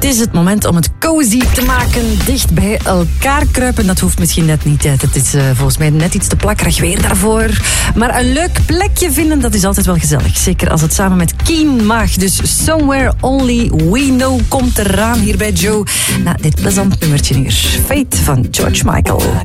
Het is het moment om het cozy te maken. Dicht bij elkaar kruipen, dat hoeft misschien net niet. Het is volgens mij net iets te plakkerig weer daarvoor. Maar een leuk plekje vinden, dat is altijd wel gezellig. Zeker als het samen met Keen mag. Dus Somewhere Only We Know komt eraan hier bij Joe. Na dit plezant nummertje hier. Fate van George Michael.